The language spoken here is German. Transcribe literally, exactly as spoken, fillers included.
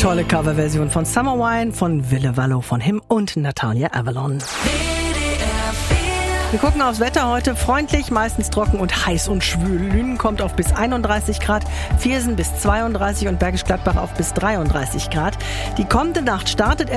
Tolle Coverversion von Summer Wine von Ville Valo von Him und Natalia Avalon. Wir gucken aufs Wetter heute. Freundlich, meistens trocken und heiß und schwül. Lünen kommt auf bis einunddreißig Grad, Viersen bis zweiunddreißig und Bergisch Gladbach auf bis dreiunddreißig Grad. Die kommende Nacht startet